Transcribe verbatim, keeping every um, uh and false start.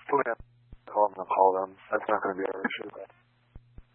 Call them. I'll call them. That's not going to be our issue.